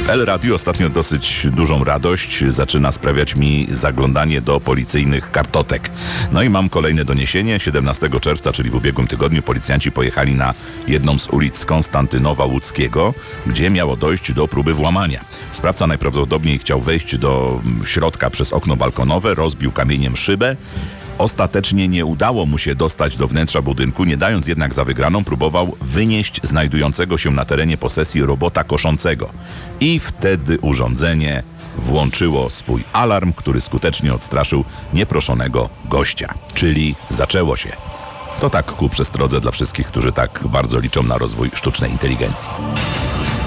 El Radio ostatnio dosyć dużą radość zaczyna sprawiać mi zaglądanie do policyjnych kartotek. No i mam kolejne doniesienie. 17 czerwca, czyli w ubiegłym tygodniu, policjanci pojechali na jedną z ulic Konstantynowa Łódzkiego, gdzie miało dojść do próby włamania. Sprawca najprawdopodobniej chciał wejść do środka przez okno balkonowe, rozbił kamieniem szybę. Ostatecznie nie udało mu się dostać do wnętrza budynku, nie dając jednak za wygraną, próbował wynieść znajdującego się na terenie posesji robota koszącego. I wtedy urządzenie włączyło swój alarm, który skutecznie odstraszył nieproszonego gościa. Czyli zaczęło się. To tak ku przestrodze dla wszystkich, którzy tak bardzo liczą na rozwój sztucznej inteligencji.